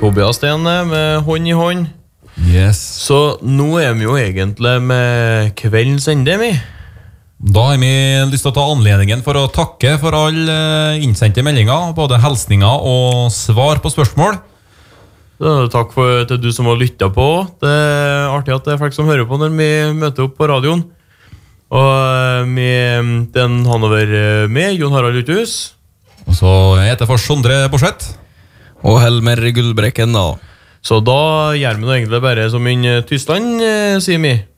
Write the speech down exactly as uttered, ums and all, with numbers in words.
Tobias Sten med hånd i hånd. Yes. Så nå er vi jo egentlig med kveldens ende, vi. Da har vi lyst til å ta anledningen for å takke for alle innsendte meldinger, både hilsninger og svar på spørsmål. Så, takk for, til du som har lyttet på. Det er artig at det er folk som hører på når vi møter opp på radioen. Og vi, den han over med, Jon Harald Uthus. Og så heter jeg for Sondre Borseth. Og Helmer Gullbrekken da. Så da gjør vi nå egentlig bare som i Tyskland, sier vi.